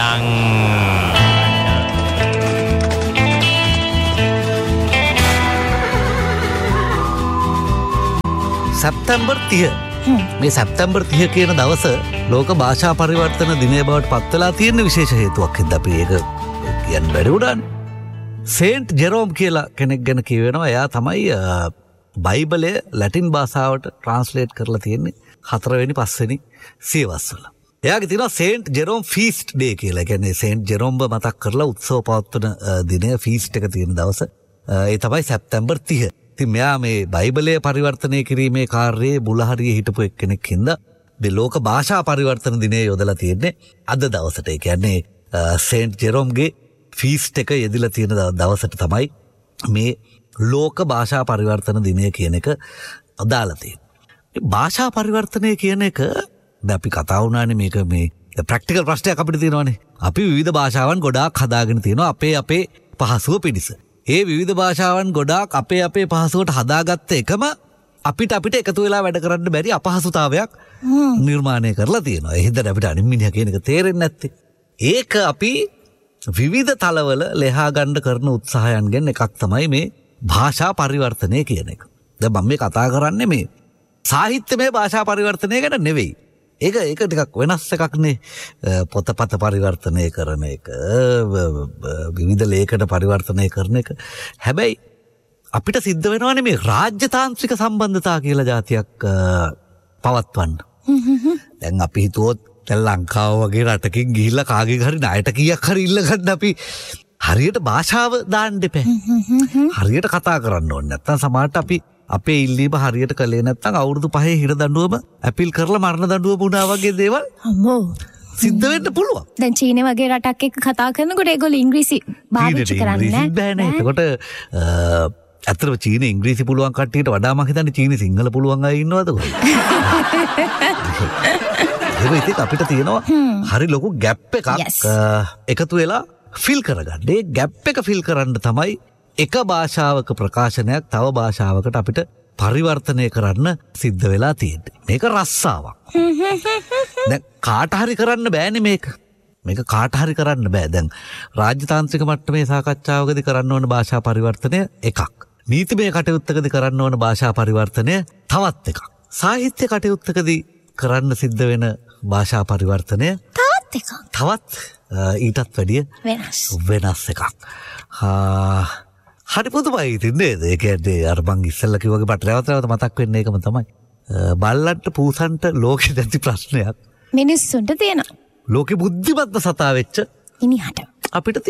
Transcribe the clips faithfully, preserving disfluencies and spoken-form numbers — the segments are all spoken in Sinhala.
Tang. සැප්තැම්බර් තිහ මේ සැප්තැම්බර් තිහ කියන දවස ලෝක භාෂා පරිවර්තන දිනය බවට පත් වෙලා තියෙන විශේෂ හේතුවක් හින්දා අපි ඒක කියන්න බැරි වුණානේ. සේන්ට් ජෙරෝම් කියලා කෙනෙක් ගැන කියවෙනවා. එයා තමයි බයිබලය ලැටින් භාෂාවට ට්‍රාන්ස්ලේට් කරලා තියෙන්නේ හතරවෙනි පස්වෙනි සියවස්වල. එයාගේ තියෙනවා සේන්ට් ජෙරෝම් ෆීස්ට් ඩේ කියලා. ඒ කියන්නේ සේන්ට් ජෙරෝම්ව මතක් කරලා උත්සව පවත්වන දිනය ෆීස්ට් එක තියෙන දවස. ඒ තමයි සැප්තැම්බර් තිහ. ඉතින් මෙයා මේ බයිබලය පරිවර්තනය කිරීමේ කාර්යයේ මුලහරියේ හිටපු එක්කෙනෙක් හින්දා මේ ලෝක භාෂා පරිවර්තන දිනය යොදලා තියෙන්නේ අද දවසට. ඒ කියන්නේ සේන්ට් ජෙරෝම්ගේ ෆීස්ට් එක යෙදিলা තියෙන දවසට තමයි මේ ලෝක භාෂා පරිවර්තන දිනය කියන එක අදාළ තියෙන්නේ. භාෂා පරිවර්තනය කියන එක දැන් අපි කතා වුණානේ මේක මේ ප්‍රැක්ටිකල් ප්‍රශ්නයක් අපිට තියෙනවානේ. අපි විවිධ භාෂාවන් ගොඩාක් හදාගෙන තියෙනවා අපේ අපේ පහසුව පිණිස. ඒ විවිධ භාෂාවන් ගොඩාක් අපේ අපේ පහසුවට හදාගත්ත එකම අපිට අපිට එකතු වෙලා වැඩ කරන්න බැරි අපහසුතාවයක් නිර්මාණය කරලා තියෙනවා. ඒ හින්දා අපිට අනිත් මිනිහා කියන එක තේරෙන්නේ නැත්තේ. ඒක අපි විවිධ තලවල ලෙහා ගන්න කරන උත්සාහයන්ගෙන් එකක් තමයි මේ භාෂා පරිවර්තනය කියන එක. දැන් මම මේ කතා කරන්නේ මේ සාහිත්‍යමය භාෂා පරිවර්තනය ගැන නෙවෙයි. ඒක ඒක ටිකක් වෙනස් එකක්නේ. පොතපත පරිවර්තනය කරන එක, විවිධ ලේඛන පරිවර්තනය කරන එක. හැබැයි අපිට සිද්ධ වෙනවානේ මේ රාජ්‍යතාන්ත්‍රික සම්බන්ධතා කියලා જાතියක් පවත්වන්න. දැන් අපි හිතුවොත් දැන් ලංකාව වගේ රටකින් ගිහිල්ලා කාගේ හරි ණයට කීයක් හරි ඉල්ල ගන්න අපි හරියට භාෂාව දාන්න දෙපෑ. හරියට කතා කරන්න ඕනේ. නැත්තම් සමහරට අපි අපේ ඉල්ලීම හරියට කළේ නැත්නම් අවුරුදු පහේ හිර දඬුවම අපීල් කරලා මරණ දඬුවම වුණා වගේ දේවල් අම්මෝ සිද්ධ වෙන්න පුළුවන්. දැන් චීනය වගේ රටක් එක්ක කතා කරනකොට ඒගොල්ලෝ ඉංග්‍රීසි භාවිත කරන්නේ නැහැ. එතකොට අතරම චීන ඉංග්‍රීසි පුළුවන් කට්ටියට වඩා මම හිතන්නේ චීන සිංහල පුළුවන් අය ඉන්නවද කොහෙද? ඒක අපිට තියෙනවා හරි ලොකු ගැප් එකක් එකතු වෙලා ෆිල් කරගන්න. ඒ ගැප් එක ෆිල් කරන්න තමයි එක භාෂාවක ප්‍රකාශනයක් තව භාෂාවකට අපිට පරිවර්තනය කරන්න සිද්ධ වෙලා තියෙන්නේ. මේක රස්සාවක්. දැන් කාට හරි කරන්න බෑනේ මේක. මේක කාට හරි කරන්න බෑ. දැන් රාජ්‍යතාන්ත්‍රික මට්ටමේ සාකච්ඡාවකදී කරන්න ඕන භාෂා පරිවර්තනය එකක්. නීතිමය කටයුත්තකදී කරන්න ඕන භාෂා පරිවර්තනය තවත් එකක්. සාහිත්‍ය කටයුත්තකදී කරන්න සිද්ධ වෙන භාෂා පරිවර්තනය තවත් එකක්. තවත් ඊටත් වැඩිය වෙනස් වෙනස් එකක්. හරි පුදුමයි ඉතින් නේද? ඒ කියන්නේ අර මං ඉස්සෙල්ලා කිව්වා වගේ මට නැවත නැවත මතක් වෙන්නේ ඒකම තමයි. බල්ලන්ට පූසන්ට ලෝකෙ නැති ප්‍රශ්නයක් මිනිස්සුන්ට තියෙනවා. ලෝකෙ බුද්ධිමත්ම සතා වෙච්ච මිනිහට අපිට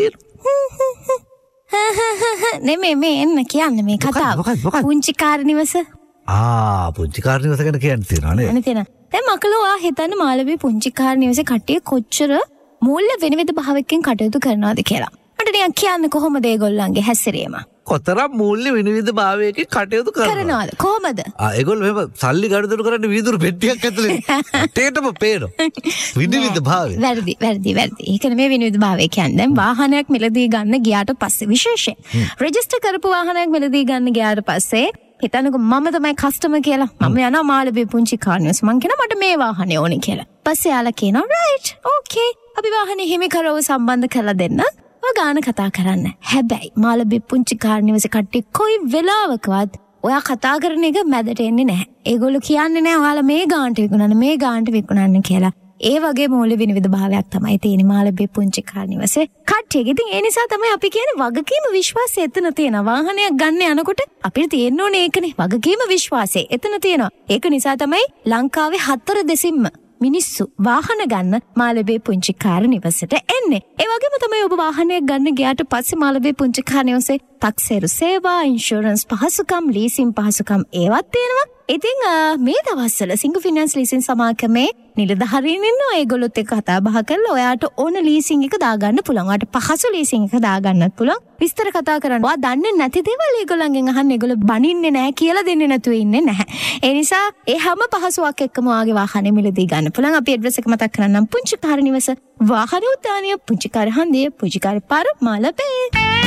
තියෙනවා. නෙමෙයි මේ එන්න කියන්නේ මේ කතාව. පුංචි කාර් නිවස. ආ පුංචි කාර් නිවස ගැන කියන්න තියෙනවා නේද? අනේ තියෙනවා. දැන් මකලෝ ආ හිතන්න මාළඹේ පුංචි කාර් නිවසේ කට්ටිය කොච්චර මූල්‍ය වෙනවිද භාවයකින් කටයුතු කරනවද කියලා. මට නිකන් කියන්න කොහොමද ඒගොල්ලන්ගේ හැසිරීම? කොතරම් මූල්‍ය විනිවිද භාවයකින් කටයුතු කරනවද? කොහොමද? ආ ඒගොල්ලෝ මෙහෙම සල්ලි ගනුදෙනු කරන්නේ වීදුරු පෙට්ටියක් ඇතුලේ. ටේටම පේනවා. විනිවිද භාවය. වැරදි වැරදි වැරදි. ඒක නෙමෙයි විනිවිද භාවය කියන්නේ. දැන් වාහනයක් මිලදී ගන්න ගියාට පස්සේ විශේෂයෙන් රෙජිස්ටර් කරපු වාහනයක් මිලදී ගන්න ගියාට පස්සේ හිතන්නකෝ මම තමයි කස්ටමර් කියලා. මම යනවා මාළඹේ පුංචි කාර් නිවස. මං කියනවා මට මේ වාහනේ ඕනේ කියලා. පස්සේ යාලා කියනවා රයිට් ඕකේ අපි වාහනේ හිමිකරව සම්බන්ධ කරලා දෙන්න. ඔය ගාන කතා කරන්න. හැබැයි මාළඹේ පුංචි කාර් නිවසේ කට්ටිය කොයි වෙලාවකවත් ඔයා කතා කරන එක මැදට එන්නේ නැහැ. ඒගොල්ලෝ කියන්නේ නැහැ ඔයාලා මේ ගානට විකුණන්න මේ ගානට විකුණන්න කියලා. ඒ වගේ මූල්‍ය විනිවිද භාවයක් තමයි තියෙන්නේ මාළඹේ පුංචි කාර් නිවසේ කට්ටියගේ. ඉතින් ඒ නිසා තමයි අපි කියන්නේ වගකීම විශ්වාසය එතන තියෙනවා. වාහනයක් ගන්න යනකොට අපිට තියෙන්න ඕනේ ඒකනේ. වගකීම විශ්වාසය එතන තියෙනවා. ඒක නිසා තමයි ලංකාවේ හතර දෙසින්ම මිනිස්සු වාහන ගන්න මාළඹේ පුංචි කාර් නිවසට එන්නේ. ඒ වගේම තමයි ඔබ වාහනයක් ගන්න ගියාට පස්සේ මාළඹේ පුංචි කාර් නිවසේ ටැක්සේරු සේවා, ඉන්ෂුරන්ස් පහසුකම්, ලීසින් පහසුකම් ඒවත් තියෙනවා. ඉතින් මේ දවස්වල සිංගු ෆිනන්ස් ලීසින් සමාගමේ නිලධාරීන් ඉන්නවා. ඒගොල්ලොත් එක්ක කතා බහ කරලා ඔයාට ඕන ලීසින් එක දාගන්න පුළුවන්. ඔයාට පහසු ලීසින් එක දාගන්නත් පුළුවන්. විස්තර කතා කරන්න. ඔයා දන්නේ නැති දේවල් ඒගොල්ලන්ගෙන් අහන්න. ඒගොල්ලෝ බනින්නේ නැහැ කියලා දෙන්නේ නැතුව ඉන්නේ නැහැ. ඒ නිසා ඒ හැම පහසුවක් එක්කම ඔයාගේ වාහනේ මිලදී ගන්න පුළුවන්. අපි ඇඩ්‍රස් එක මතක් කරන්නම්. පුංචි කාර් නිවස, වාහන උද්‍යානය, පුංචි කාර් හන්දිය, පුංචි කාර් පාර, මාළඹේ.